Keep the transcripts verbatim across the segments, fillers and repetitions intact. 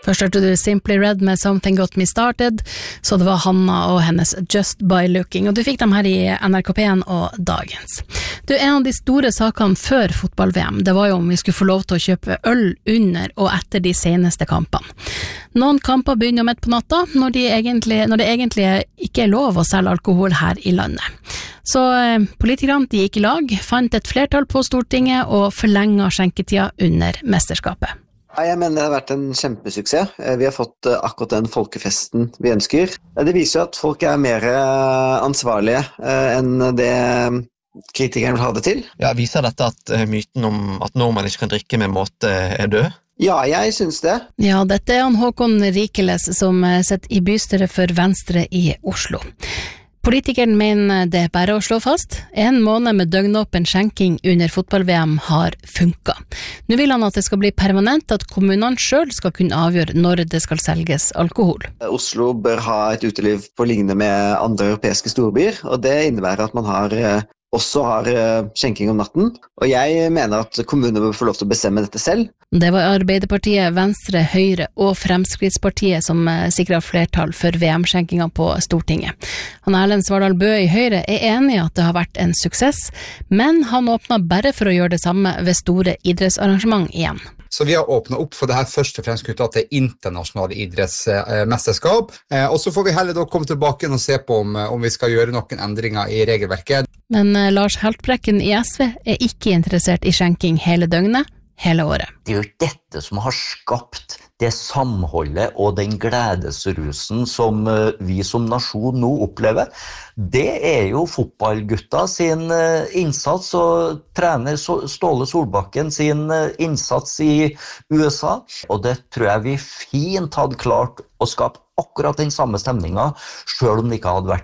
Først hørte du Simply Red med Something Got Me Started, så det var Hanna og hennes Just By Looking, og du fikk dem her i N R K P en og Dagens. Du, en av de store sakene før fotball-V M, det var jo om vi skulle få lov til å kjøpe øl under og etter de seneste kampene. Noen kamper begynner midt på natta, når, de egentlig, når det egentlig ikke er lov å selge alkohol her i landet. Så eh, politikerne de gikk i lag, fant et flertall på Stortinget og forlenget skjenketida under mesterskapet. Jeg mener det har vært en kjempesuksess. Vi har fått akkurat den folkefesten vi ønsker. Det viser jo at folk er mer ansvarlige enn det kritikerne vil ha det til. Ja, viser dette at myten om at nordmenn ikke kan drikke med måte er død? Ja, jeg synes det. Ja, dette er han Håkon Rikeles som sitter i bystyret for Venstre i Oslo. Politikeren mener det er bare å slå fast. En måned med døgnåpen skjenking under fotball-V M har funket. Nå vil han at det skal bli permanent, at kommunene selv skal kunne avgjøre når det skal selges alkohol. Oslo bør ha et uteliv på lignende med andre europeiske storbyer, og det innebærer at man har, også har skjenking om natten. Og jeg mener at kommunene bør få lov til å bestemme dette selv. Det var Arbeiderpartiet, Venstre, Høyre og Fremskrittspartiet som sikret flertall for V M-skjenkinga på Stortinget. Han Erlend Svardal Bøe i Høyre er enig i at det har vært en suksess, men han åpnet bare for å gjøre det samme ved store idrettsarrangement igjen. Så vi har åpnet opp for det her først og fremst knyttet til internasjonale idrettsmesterskap, og så får vi heller da komme tilbake og se på om, om vi skal gjøre noen endringer i regelverket. Men Lars Haltbrekken i S V er ikke interessert i skjenking hele døgnet, hele året. Det er jo dette som har skapt det samholdet og den gledesrusen som vi som nasjon nå opplever. Det er jo fotballgutta sin innsats og trener Ståle Solbakken sin innsats i U S A. Og det tror jeg vi fint hadde klart å skape akkurat den samme stemningen, selv om det ikke hadde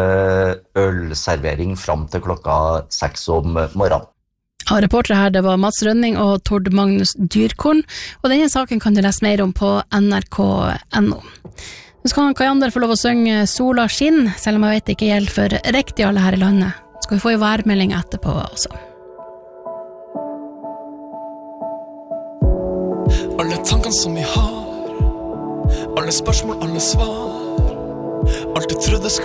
vært ølservering frem til klokka seks om morgenen. Og reportere her, det var Mats Rønning og Tord Magnus Dyrkorn, og denne saken kan du lese mer om på N R K punktum N O. Nå skal Kajander få lov å synge Sola skinn, selv om jeg vet det ikke gjelder for riktig alle her i landet. Skal vi få en værmelding etterpå også. Alle tankene som vi har, alle spørsmål, alle svar, alt du trodde skulle